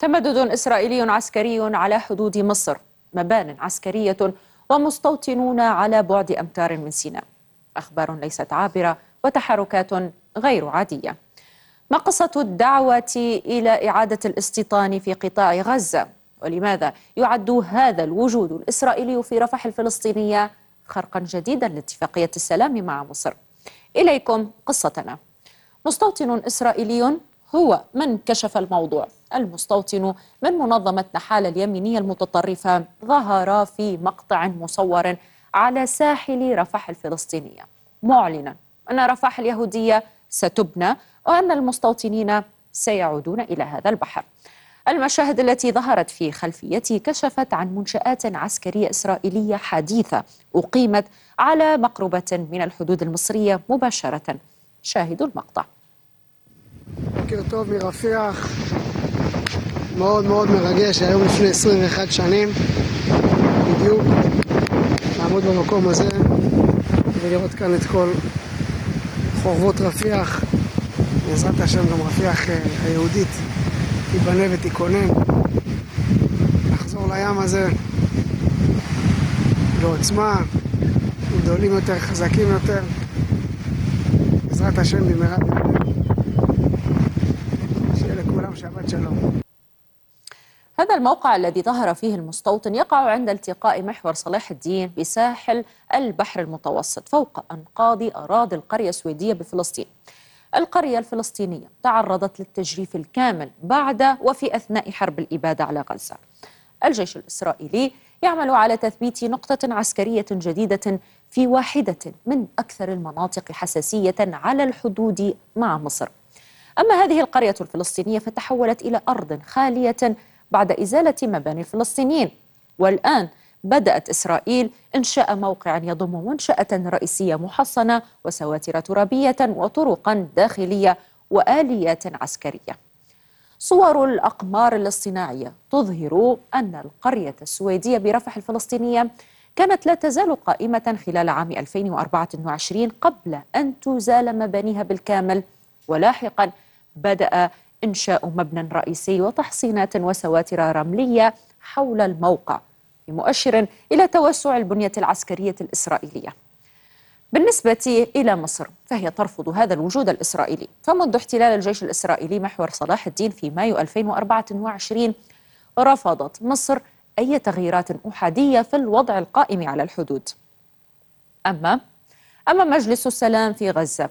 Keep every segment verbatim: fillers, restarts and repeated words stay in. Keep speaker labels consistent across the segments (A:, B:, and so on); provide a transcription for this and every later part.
A: تمدد إسرائيلي عسكري على حدود مصر، مبان عسكرية ومستوطنون على بعد أمتار من سيناء. أخبار ليست عابرة وتحركات غير عادية. ما قصة الدعوة إلى إعادة الاستيطان في قطاع غزة؟ ولماذا يعد هذا الوجود الإسرائيلي في رفح الفلسطينية خرقا جديدا لاتفاقية السلام مع مصر؟ إليكم قصتنا. مستوطن إسرائيلي هو من كشف الموضوع. المستوطن من منظمة نحال اليمينية المتطرفة ظهر في مقطع مصور على ساحل رفح الفلسطينية معلنا أن رفح اليهودية ستبنى وأن المستوطنين سيعودون إلى هذا البحر. المشاهد التي ظهرت في خلفيته كشفت عن منشآت عسكرية إسرائيلية حديثة أقيمت على مقربة من الحدود المصرية مباشرة. شاهدوا المقطع.
B: בוקר טוב מרפיח, מאוד מאוד מרגש. היום לפני עשרים ואחת שנים בדיוק לעמוד במקום הזה ולראות כאן את כל חורבות רפיח. בעזרת השם גם רפיח היהודית תיבנה ותיכונן, נחזור לים הזה בעוצמה, גדולים יותר, חזקים יותר, בעזרת השם במהרה בימינו.
A: هذا الموقع الذي ظهر فيه المستوطن يقع عند التقاء محور صلاح الدين بساحل البحر المتوسط فوق أنقاض أراضي القرية السويدية بفلسطين. القرية الفلسطينية تعرضت للتجريف الكامل بعد وفي أثناء حرب الإبادة على غزة. الجيش الإسرائيلي يعمل على تثبيت نقطة عسكرية جديدة في واحدة من أكثر المناطق حساسية على الحدود مع مصر. أما هذه القرية الفلسطينية فتحولت إلى أرض خالية بعد إزالة مباني الفلسطينيين، والآن بدأت إسرائيل إنشاء موقع يضم منشأة رئيسية محصنة وسواتر ترابية وطرقا داخلية وآليات عسكرية. صور الأقمار الاصطناعية تظهر أن القرية السويدية برفح الفلسطينية كانت لا تزال قائمة خلال عام ألفين وأربعة وعشرين قبل أن تزال مبانيها بالكامل، ولاحقا بدأ إنشاء مبنى رئيسي وتحصينات وسواتر رملية حول الموقع، بمؤشر إلى توسع البنية العسكرية الإسرائيلية. بالنسبة إلى مصر فهي ترفض هذا الوجود الإسرائيلي، فمنذ احتلال الجيش الإسرائيلي محور صلاح الدين في مايو ألفين وأربعة وعشرين رفضت مصر أي تغييرات أحادية في الوضع القائم على الحدود. أما أما مجلس السلام في غزة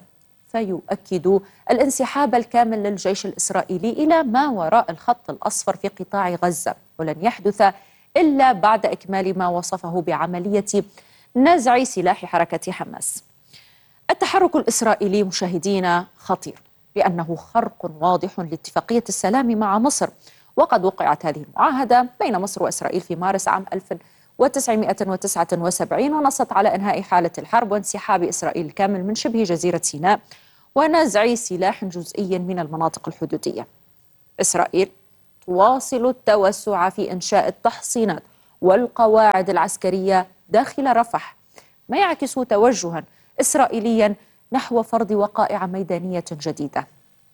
A: فيؤكد الانسحاب الكامل للجيش الإسرائيلي إلى ما وراء الخط الأصفر في قطاع غزة، ولن يحدث إلا بعد إكمال ما وصفه بعملية نزع سلاح حركة حماس. التحرك الإسرائيلي مشاهدينا خطير لأنه خرق واضح لاتفاقية السلام مع مصر، وقد وقعت هذه المعاهدة بين مصر وإسرائيل في مارس عام ألف وتسعمائة وتسعة وسبعين، ونصت على إنهاء حالة الحرب وانسحاب إسرائيل الكامل من شبه جزيرة سيناء ونزع سلاح جزئي من المناطق الحدودية. إسرائيل تواصل التوسع في إنشاء التحصينات والقواعد العسكرية داخل رفح، ما يعكس توجها إسرائيليا نحو فرض وقائع ميدانية جديدة.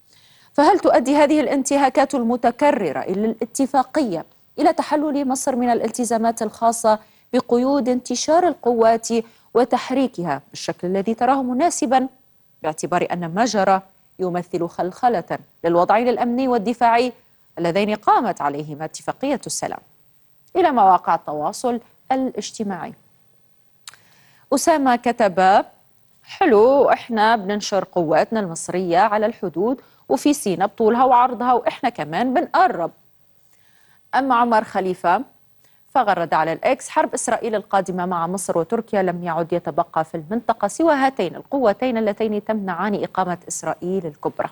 A: فهل تؤدي هذه الانتهاكات المتكررة إلى الاتفاقية إلى تحلل مصر من الالتزامات الخاصة بقيود انتشار القوات وتحريكها بالشكل الذي تراه مناسبا، باعتبار أن ما جرى يمثل خلخلة للوضعين الأمني والدفاعي اللذين قامت عليهما اتفاقية السلام؟ إلى مواقع التواصل الاجتماعي. أسامة كتب: حلو، إحنا بننشر قواتنا المصرية على الحدود وفي سيناء بطولها وعرضها وإحنا كمان بنقرب. أما عمر خليفة فغرد على الإكس: حرب إسرائيل القادمة مع مصر وتركيا لم يعد يتبقى في المنطقة سوى هاتين القوتين اللتين تمنعان إقامة إسرائيل الكبرى.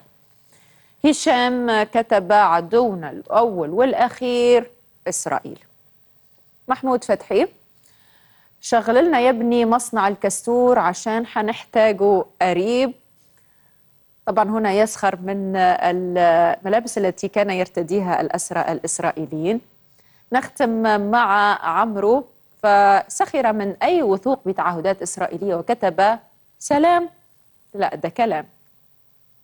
A: هشام كتب: عدونا الأول والأخير إسرائيل. محمود فتحي: شغل لنا يا ابني مصنع الكستور عشان حنحتاجه قريب. طبعا هنا يسخر من الملابس التي كان يرتديها الأسرى الإسرائيليين. نختم مع عمرو، فسخر من أي وثوق بتعهدات إسرائيلية وكتب: سلام؟ لا، ده كلام.